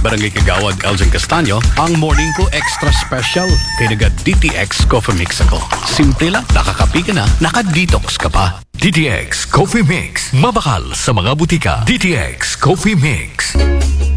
Barangay Kagawad, Elgin Castaño, ang morning ko extra special kay naga DTX Coffee Mix ako. Simple lang, nakakapi ka na, naka-detox ka pa. DTX Coffee Mix. Mabakal sa mga butika. DTX Coffee Mix.